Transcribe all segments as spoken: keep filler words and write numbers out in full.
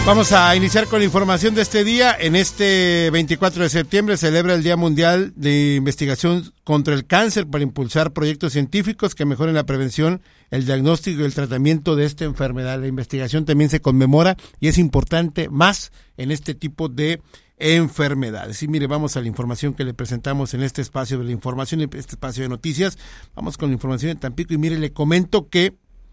Vamos a iniciar con la información de este día. En este veinticuatro de septiembre se celebra el Día Mundial de Investigación contra el Cáncer para impulsar proyectos científicos que mejoren la prevención, el diagnóstico y el tratamiento de esta enfermedad. La investigación también se conmemora y es importante más en este tipo de enfermedades. Y mire, vamos a la información que le presentamos en este espacio de la información, en este espacio de noticias. Vamos con la información de Tampico y mire, le comento que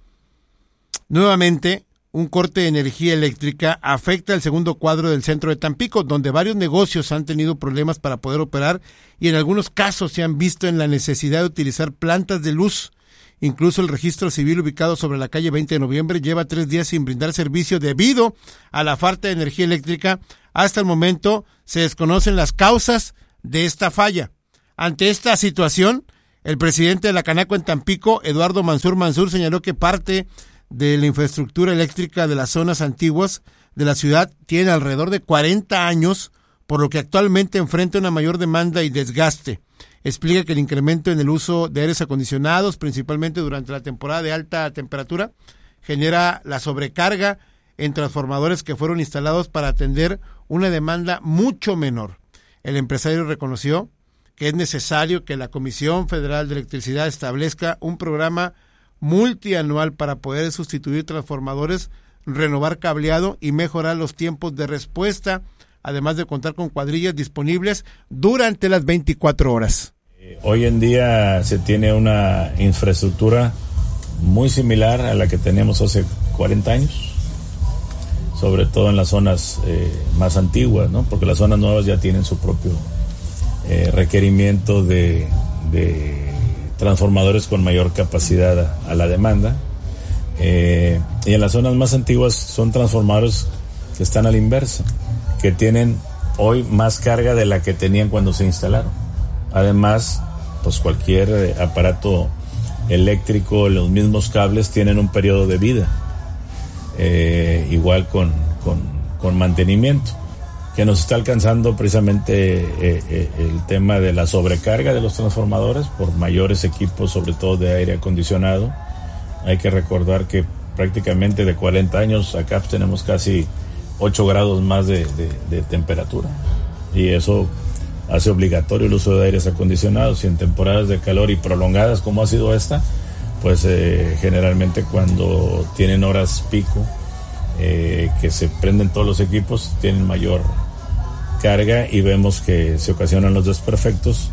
nuevamente un corte de energía eléctrica afecta el segundo cuadro del centro de Tampico, donde varios negocios han tenido problemas para poder operar y en algunos casos se han visto en la necesidad de utilizar plantas de luz. Incluso el registro civil ubicado sobre la calle veinte de noviembre lleva tres días sin brindar servicio debido a la falta de energía eléctrica. Hasta el momento se desconocen las causas de esta falla. Ante esta situación, el presidente de la Canaco en Tampico, Eduardo Mansur Mansur, señaló que parte de la infraestructura eléctrica de las zonas antiguas de la ciudad tiene alrededor de cuarenta años, por lo que actualmente enfrenta una mayor demanda y desgaste. Explica que el incremento en el uso de aires acondicionados, principalmente durante la temporada de alta temperatura, genera la sobrecarga en transformadores que fueron instalados para atender una demanda mucho menor. El empresario reconoció que es necesario que la Comisión Federal de Electricidad establezca un programa multianual para poder sustituir transformadores, renovar cableado y mejorar los tiempos de respuesta, además de contar con cuadrillas disponibles durante las veinticuatro horas. Hoy en día se tiene una infraestructura muy similar a la que teníamos hace cuarenta años, sobre todo en las zonas eh, más antiguas, ¿no? Porque las zonas nuevas ya tienen su propio eh, requerimiento de, de transformadores con mayor capacidad a, a la demanda, eh, y en las zonas más antiguas son transformadores que están a la inversa, que tienen hoy más carga de la que tenían cuando se instalaron. Además, pues cualquier eh, aparato eléctrico, los mismos cables tienen un periodo de vida, eh, igual con, con, con mantenimiento, que nos está alcanzando precisamente eh, eh, el tema de la sobrecarga de los transformadores por mayores equipos, sobre todo de aire acondicionado. Hay que recordar que prácticamente de cuarenta años acá tenemos casi ocho grados más de, de, de temperatura, y eso hace obligatorio el uso de aires acondicionados, y en temporadas de calor y prolongadas como ha sido esta, pues eh, generalmente cuando tienen horas pico, eh, que se prenden todos los equipos, tienen mayor carga y vemos que se ocasionan los desperfectos.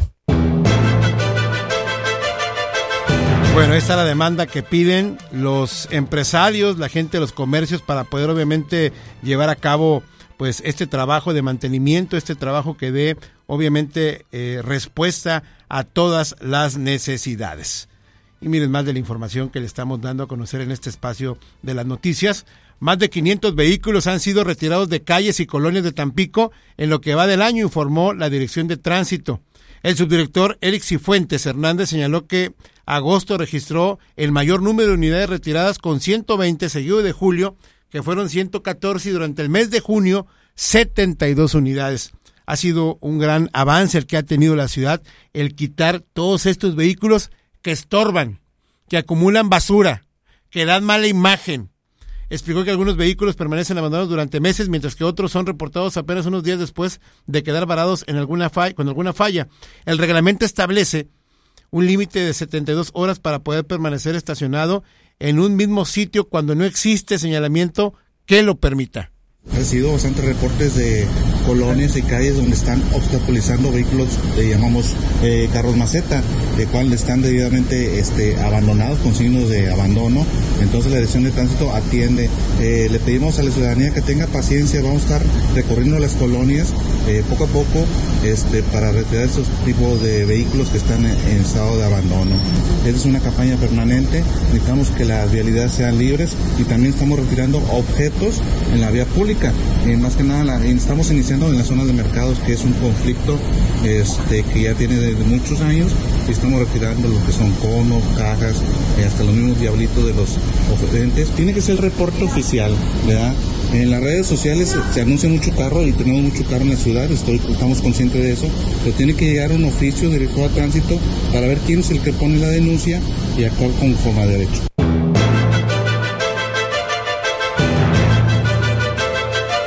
Bueno, esta es la demanda que piden los empresarios, la gente de los comercios, para poder obviamente llevar a cabo pues este trabajo de mantenimiento, este trabajo que dé obviamente eh, respuesta a todas las necesidades. Y miren más de la información que le estamos dando a conocer en este espacio de las noticias. Más de quinientos vehículos han sido retirados de calles y colonias de Tampico en lo que va del año, informó la Dirección de Tránsito. El subdirector Eric Cifuentes Hernández señaló que agosto registró el mayor número de unidades retiradas con ciento veinte, seguido de julio, que fueron ciento catorce, y durante el mes de junio, setenta y dos unidades. Ha sido un gran avance el que ha tenido la ciudad, el quitar todos estos vehículos que estorban, que acumulan basura, que dan mala imagen. Explicó que algunos vehículos permanecen abandonados durante meses, mientras que otros son reportados apenas unos días después de quedar varados en alguna falla, con alguna falla. El reglamento establece un límite de setenta y dos horas para poder permanecer estacionado en un mismo sitio cuando no existe señalamiento que lo permita. Ha recibido bastantes reportes de colonias y calles donde están obstaculizando vehículos, le llamamos eh, carros maceta, de cual están debidamente este, abandonados con signos de abandono. Entonces la Dirección de Tránsito atiende. Eh, le pedimos a la ciudadanía que tenga paciencia, vamos a estar recorriendo las colonias eh, poco a poco este, para retirar esos tipos de vehículos que están en, en estado de abandono. Esta es una campaña permanente, necesitamos que las vialidades sean libres y también estamos retirando objetos en la vía pública. Eh, más que nada la, estamos iniciando en las zonas de mercados, que es un conflicto este, que ya tiene desde muchos años, y estamos retirando lo que son conos, cajas, eh, hasta los mismos diablitos de los oferentes. Tiene que ser el reporte oficial, ¿verdad? En las redes sociales se, se anuncia mucho carro y tenemos mucho carro en la ciudad, estoy, estamos conscientes de eso, pero tiene que llegar un oficio directo a tránsito para ver quién es el que pone la denuncia y actuar conforme a derecho.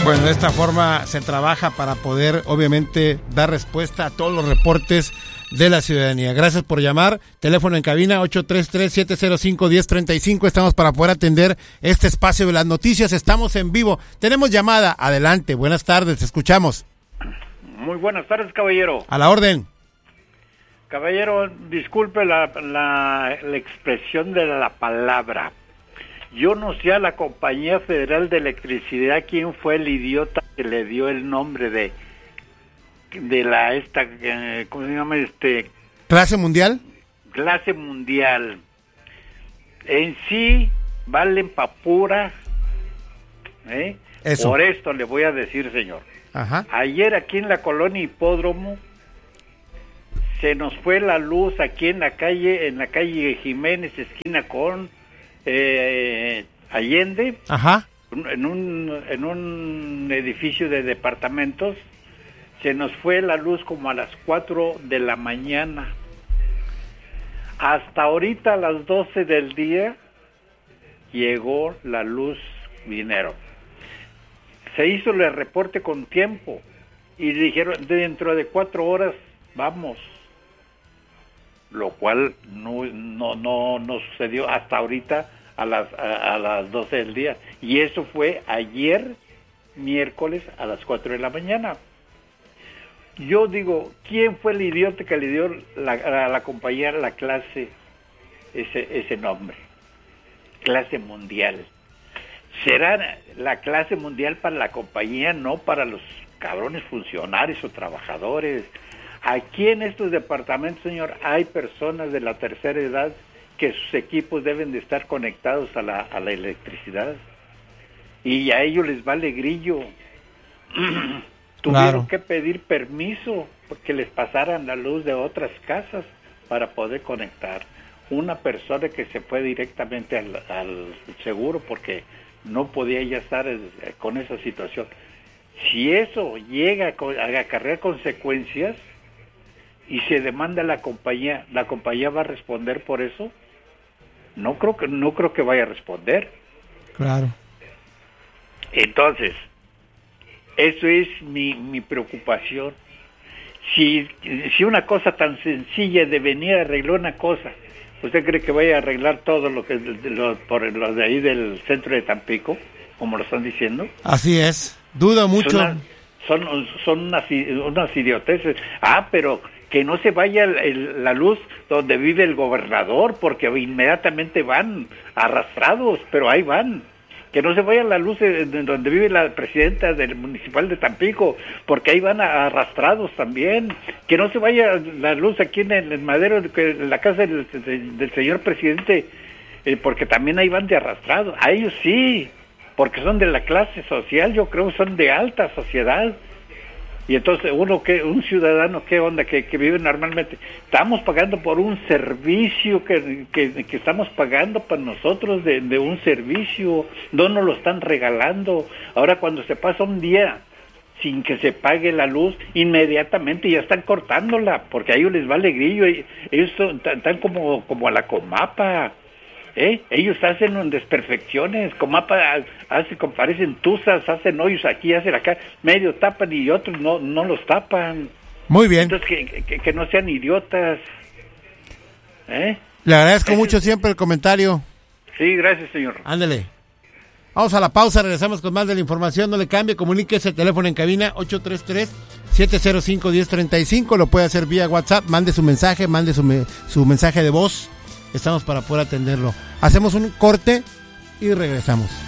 Bueno, de esta forma se trabaja para poder, obviamente, dar respuesta a todos los reportes de la ciudadanía. Gracias por llamar. Teléfono en cabina ocho tres tres, siete cero cinco, uno cero tres cinco. Estamos para poder atender este espacio de las noticias. Estamos en vivo. Tenemos llamada. Adelante. Buenas tardes. Te escuchamos. Muy buenas tardes, caballero. A la orden. Caballero, disculpe la, la, la expresión de la palabra. Yo no sé a la Compañía Federal de Electricidad quién fue el idiota que le dio el nombre de de la esta eh, ¿cómo se llama este? ¿Clase mundial? Clase mundial. En sí valen pa' pura, ¿eh? Eso. Por esto le voy a decir, señor. Ajá. Ayer aquí en la colonia Hipódromo se nos fue la luz aquí en la calle, en la calle Jiménez, esquina con eh, Allende. Ajá. En un, en un edificio de departamentos. Se nos fue la luz como a las cuatro de la mañana. Hasta ahorita a las doce del día llegó la luz, vinieron. Se hizo el reporte con tiempo y dijeron dentro de cuatro horas vamos. Lo cual no no no, no sucedió hasta ahorita a las a, a las doce del día. Y eso fue ayer miércoles a las cuatro de la mañana. Yo digo, ¿quién fue el idiota que le dio la, a la compañía la clase, ese, ese nombre? Clase mundial. ¿Será la clase mundial para la compañía, no para los cabrones funcionarios o trabajadores? Aquí en estos departamentos, señor, hay personas de la tercera edad que sus equipos deben de estar conectados a la, a la electricidad. Y a ellos les vale grillo. Tuvieron claro. que pedir permiso porque les pasaran la luz de otras casas para poder conectar. Una persona que se fue directamente al, al seguro porque no podía ya estar con esa situación. Si eso llega a acarrear consecuencias y se demanda a la compañía, ¿la compañía va a responder por eso? No creo que no creo que vaya a responder. Claro. Entonces, eso es mi, mi preocupación. Si, si una cosa tan sencilla de venir a arreglar una cosa, ¿usted cree que vaya a arreglar todo lo que lo, por los de ahí del centro de Tampico, como lo están diciendo? Así es, dudo mucho. Son, una, son, son unas, unas idioteces. Ah, pero que no se vaya el, el, la luz donde vive el gobernador, porque inmediatamente van arrastrados, pero ahí van. Que no se vaya la luz de, de donde vive la presidenta del municipal de Tampico, porque ahí van a, arrastrados también. Que no se vaya la luz aquí en el, el madero, en la casa del, del, del señor presidente, eh, porque también ahí van de arrastrados. A ellos sí, porque son de la clase social, yo creo son de alta sociedad. Y entonces uno que un ciudadano, ¿qué onda? Que, que vive normalmente. Estamos pagando por un servicio que, que, que estamos pagando para nosotros de, de un servicio. No nos lo están regalando. Ahora cuando se pasa un día sin que se pague la luz, inmediatamente ya están cortándola, porque a ellos les vale grillo. Ellos están como, como a la Comapa. ¿Eh? Ellos hacen desperfecciones, Comapa hace, parecen tuzas, hacen hoyos aquí, hacen acá, medio tapan y otros no no los tapan. Muy bien. Entonces que, que, que no sean idiotas. ¿Eh? Le agradezco Ese... mucho siempre el comentario. Sí, gracias, señor. Ándele. Vamos a la pausa, regresamos con más de la información, no le cambie, comuníquese, el teléfono en cabina ocho tres tres, siete cero cinco, uno cero tres cinco, lo puede hacer vía WhatsApp, mande su mensaje, mande su, me, su mensaje de voz. Estamos para poder atenderlo. Hacemos un corte y regresamos.